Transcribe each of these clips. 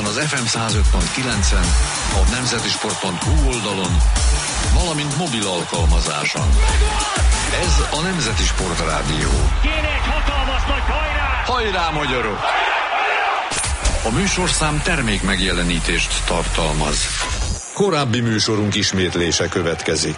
az FM 105.9-en, a nemzetisport.hu oldalon, valamint mobil alkalmazáson. Ez a Nemzeti Sport Rádió. Kéne egy hatalmas nagy hajrá! Hajrá, magyarok! A műsorszám termék megjelenítést tartalmaz. Korábbi műsorunk ismétlése következik.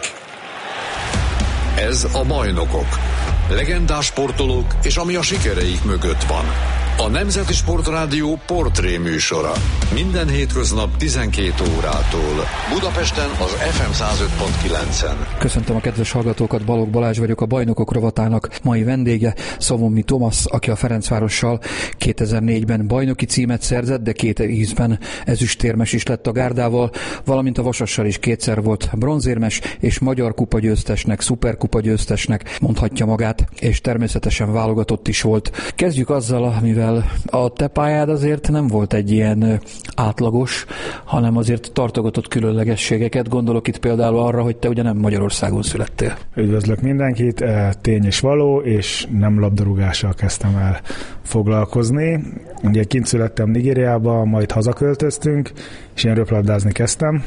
Ez a Bajnokok. Legendás sportolók és ami a sikereik mögött van. A Nemzeti Sport Rádió portré műsora. Minden hétköznap 12 órától. Budapesten az FM 105.9-en. Köszöntöm a kedves hallgatókat, Balogh Balázs vagyok, a Bajnokok rovatának mai vendége, Szavonmi Tomasz, aki a Ferencvárossal 2004-ben bajnoki címet szerzett, de 2010-ben ezüstérmes is lett a Gárdával, valamint a Vasassal is kétszer volt bronzérmes, és magyar kupagyőztesnek, szuperkupa győztesnek mondhatja magát, és természetesen válogatott is volt. Kezdjük azzal, amivel a te pályád azért nem volt egy ilyen átlagos, hanem azért tartogatott különlegességeket. Gondolok itt például arra, hogy te ugye nem Magyarországon születtél. Üdvözlök mindenkit, tény és való, és nem labdarúgással kezdtem el foglalkozni. Ugye kint születtem Nigériába, majd hazaköltöztünk, és én röplabdázni kezdtem,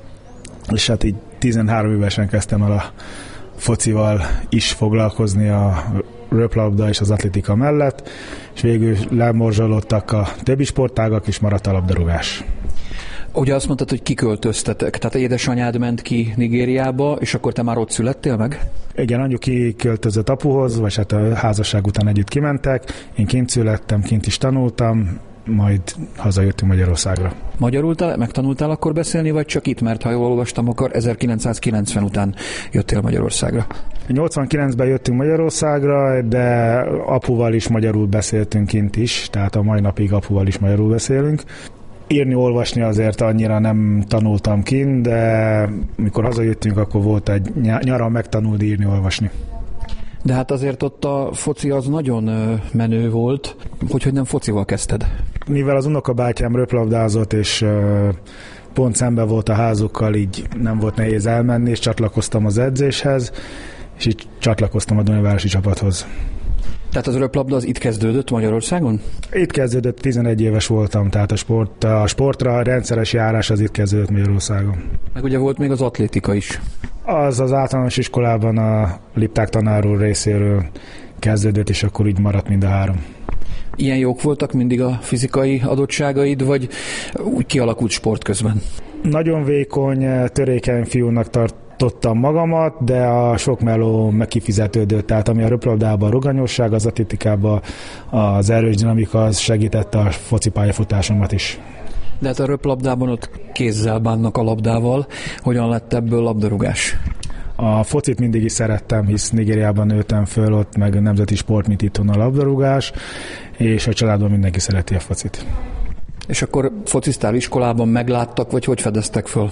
és hát így 13 évesen kezdtem el a focival is foglalkozni, a röplabda és az atlétika mellett, és végül lemorzsolódtak a többi sportágak, és maradt a labdarúgás. Ugye azt mondtad, hogy kiköltöztetek, tehát édesanyád ment ki Nigériába, és akkor te már ott születtél meg? Igen, anyu kiköltözött apuhoz, vagy hát a házasság után együtt kimentek, én kint születtem, kint is tanultam, majd hazajöttünk Magyarországra. Magyarul megtanultál akkor beszélni, vagy csak itt, mert ha jól olvastam, akkor 1990 után jöttél Magyarországra? 89-ben jöttünk Magyarországra, de apuval is magyarul beszéltünk kint is, tehát a mai napig apuval is magyarul beszélünk. Írni, olvasni azért annyira nem tanultam kint, de mikor hazajöttünk, akkor volt egy nyaran megtanulni írni, olvasni. De hát azért ott a foci az nagyon menő volt, hogy nem focival kezdted. Mivel az unokabátyám röplabdázott, és pont szemben volt a házukkal, így nem volt nehéz elmenni, és csatlakoztam az edzéshez, és így csatlakoztam a Dunaújvárosi csapathoz. Tehát az röplabda az itt kezdődött Magyarországon? Itt kezdődött, 11 éves voltam, tehát a sportra rendszeres járás az itt kezdődött Magyarországon. Meg ugye volt még az atlétika is. Az általános iskolában a Lipták tanár úr részéről kezdődött, és akkor így maradt mind a három. Ilyen jók voltak mindig a fizikai adottságaid, vagy úgy kialakult sport közben? Nagyon vékony, törékeny fiúnak tartottam magamat, de a sok meló megkifizetődött, tehát ami a röplabdában a ruganyosság, az atlétikában az erős dinamika, az segítette a foci pályafutásomat is. De hát a röplabdában ott kézzel bánnak a labdával. Hogyan lett ebből labdarúgás? A focit mindig is szerettem, hisz Nigériában nőttem föl, ott meg nemzeti sport, mint itthon a labdarúgás, és a családban mindenki szereti a focit. És akkor fociztál iskolában, megláttak, vagy hogy fedeztek föl?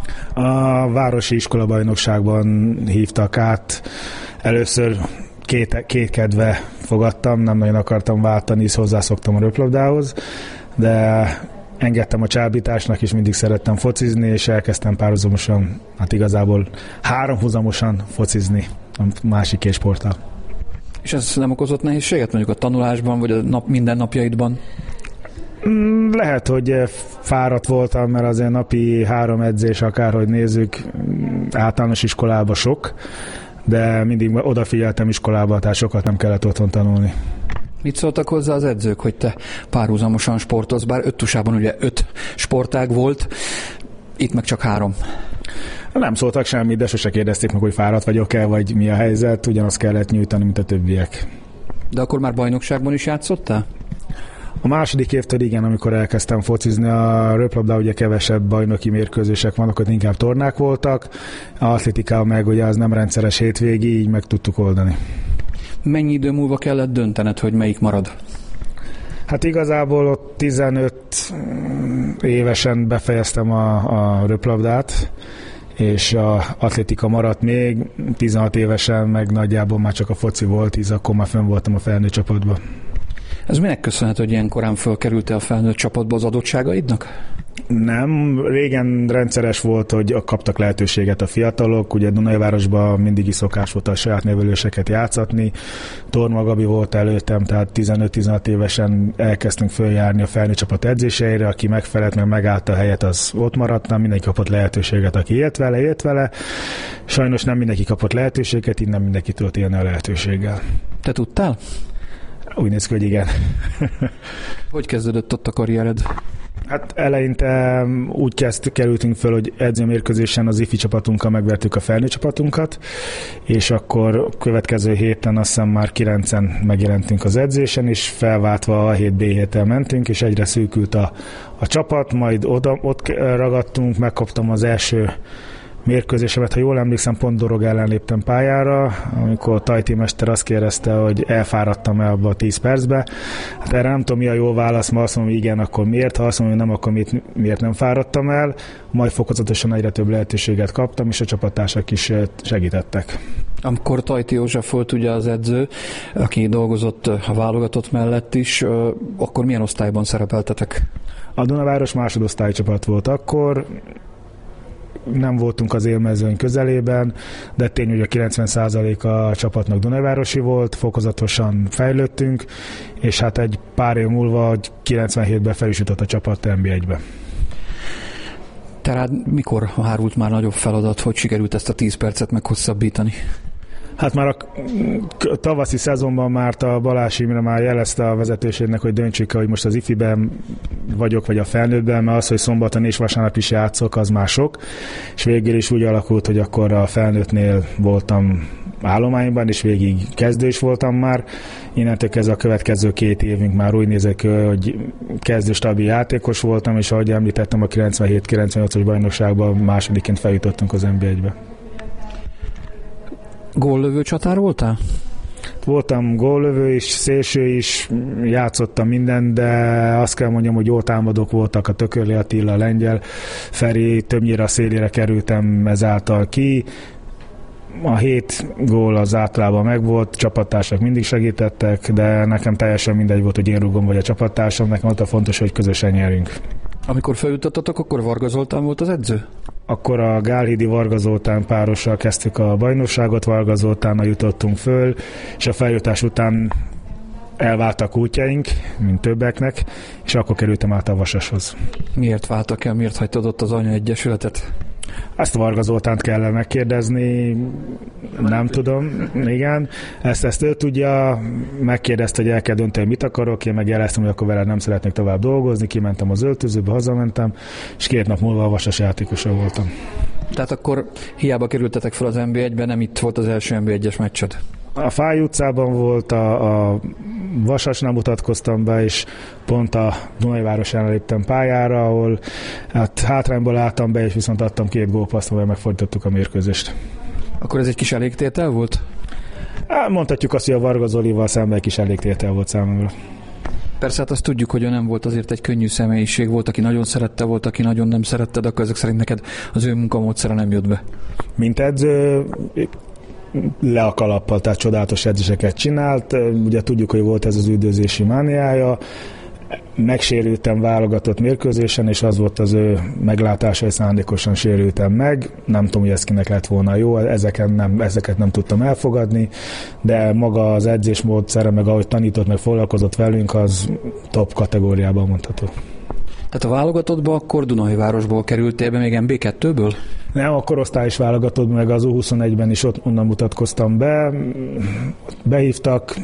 A városi iskolabajnokságban hívtak át. Először két kedve fogadtam, nem nagyon akartam váltani, hisz hozzászoktam a röplabdához, de engedtem a csábításnak, és mindig szerettem focizni, és elkezdtem párhuzamosan, hát igazából háromhuzamosan focizni a másik két sporttal. És ez nem okozott nehézséget mondjuk a tanulásban, vagy a mindennapjaidban? Lehet, hogy fáradt voltam, mert azért napi 3 edzés, akárhogy nézzük, általános iskolában sok, de mindig odafigyeltem iskolába, tehát sokat nem kellett otthon tanulni. Mit szóltak hozzá az edzők, hogy te párhuzamosan sportolsz, bár Öttusában ugye 5 sportág volt, itt meg csak 3. Nem szóltak semmit, de sose kérdezték meg, hogy fáradt vagyok-e, vagy mi a helyzet, ugyanazt kellett nyújtani, mint a többiek. De akkor már bajnokságban is játszottál? A második évtől igen, amikor elkezdtem focizni, a röplabda ugye kevesebb bajnoki mérkőzések vannak, ott inkább tornák voltak, a atlétikában meg ugye az nem rendszeres hétvégi, így meg tudtuk oldani. Mennyi idő múlva kellett döntened, hogy melyik marad? Hát igazából ott 15 évesen befejeztem a röplabdát, és az atlétika maradt még, 16 évesen meg nagyjából már csak a foci volt, hisz akkor már fönn voltam a felnőtt csapatban. Ez minek köszönhető, hogy ilyen korán fölkerültél a felnőtt csapatba az adottságaidnak? Nem, régen rendszeres volt, hogy kaptak lehetőséget a fiatalok, ugye Dunajvárosban mindig is szokás volt a saját névelőseket játszatni, Torma Gabi volt előttem, tehát 15-16 évesen elkezdtünk följárni a felnőtt csapat edzéseire, aki megfelelt, meg megállt a helyet, az ott maradt, nem mindenki kapott lehetőséget, aki élt vele. Sajnos nem mindenki kapott lehetőséget, így nem mindenki tudott élni a lehetőséggel. Te tudtál? Úgy néz ki, hogy igen. Hogy kezdődött ott a karriered? Hát eleinte úgy kerültünk föl, hogy edzőmérkőzésen az ifi csapatunkkal megvertük a felnőtt csapatunkat, és akkor következő héten azt hiszem már 9-en megjelentünk az edzésen, és felváltva a 7B7-tel mentünk, és egyre szűkült a csapat, majd ott ragadtunk, megkaptam az első mérkőzésemet, ha jól emlékszem, pont Dorog ellen léptem pályára, amikor Tajti mester azt kérdezte, hogy elfáradtam el abba a 10 percbe. Hát erre nem tudom, mi a jó válasz, ma azt mondom, hogy igen, akkor miért, ha azt mondom, hogy nem, akkor miért nem fáradtam el. Majd fokozatosan egyre több lehetőséget kaptam, és a csapattársak is segítettek. Amikor Tajti József volt ugye az edző, aki dolgozott a válogatott mellett is, akkor milyen osztályban szerepeltetek? A Dunaváros másodosztályi csapat volt akkor, nem voltunk az élmezőny közelében, de tény, hogy a 90% a csapatnak Dunajvárosi volt, fokozatosan fejlődtünk, és hát egy pár év múlva 97-ben fel is jutott a csapat NB1-be. Te rád mikor hárult már nagyobb feladat, hogy sikerült ezt a 10 percet meghosszabbítani? Hát már a tavaszi szezonban már a Balázs Imre már jelezte a vezetőségnek, hogy döntsük, hogy most az ifiben vagyok, vagy a felnőttben, mert az, hogy szombaton és vasárnap is játszok, az már sok. És végül is úgy alakult, hogy akkor a felnőttnél voltam állományban, és végig kezdő is voltam már. Innentől kezdve a következő 2 évünk már úgy nézek, hogy kezdő stabil játékos voltam, és ahogy említettem, a 97-98-as bajnokságban másodiként feljutottunk az NB1-be. Góllövő csatár voltál? Voltam góllövő is, szélső is, játszottam minden, de azt kell mondjam, hogy jó támadók voltak, a Tökörli Attila, a Lengyel Feri, többnyire a szélére kerültem ezáltal ki. A 7 gól az általában megvolt, csapattársak mindig segítettek, de nekem teljesen mindegy volt, hogy én rúgom vagy a csapattársam, nekem ott a fontos, hogy közösen nyerünk. Amikor feljutottatok, akkor Varga Zoltán volt az edző? Akkor a Gálhidi Varga Zoltán párossal kezdtük a bajnokságot, Varga Zoltánnal jutottunk föl, és a feljutás után elváltak útjaink, mint többeknek, és akkor kerültem át a Vasashoz. Miért váltak el? Miért hagytad ott az anyaegyesületet? Ezt Varga Zoltánt kellene megkérdezni, nem tudom, igen. Ezt ő tudja, megkérdezte, hogy el kell dönteni, mit akarok, én megjeleztem, hogy akkor vele nem szeretnék tovább dolgozni, kimentem az öltözőbe, hazamentem, és 2 nap múlva a Vasas játékosa voltam. Tehát akkor hiába kerültetek fel az NB1-be, nem itt volt az első NB1-es meccsed? A Fáj utcában volt, a Vasasnál mutatkoztam be, és pont a Dunajvárosán léptem pályára, ahol hát hátrányból álltam be, és viszont adtam 2 gólpasszt, amivel megfordítottuk a mérkőzést. Akkor ez egy kis elégtétel volt? Mondhatjuk azt, hogy a Varga Zolival szemben egy kis elégtétel volt számomra. Persze, hát azt tudjuk, hogy ő nem volt azért egy könnyű személyiség, volt, aki nagyon szerette, volt, aki nagyon nem szerette, de akkor ezek szerint neked az ő munkamódszere nem jött be. Mint edző, le a kalappal, tehát csodálatos edzéseket csinált. Ugye tudjuk, hogy volt ez az üldözési mániája. Megsérültem válogatott mérkőzésen, és az volt az ő meglátása, hogy szándékosan sérültem meg. Nem tudom, hogy ez kinek lett volna jó, ezeket nem tudtam elfogadni, de maga az edzésmódszere, meg ahogy tanított, meg foglalkozott velünk, az top kategóriában mondható. Tehát a válogatottba akkor Dunajvárosból kerültél be, még MB2-ből? Nem, a korosztályos válogatott, meg az U21-ben is onnan mutatkoztam be. Behívtak,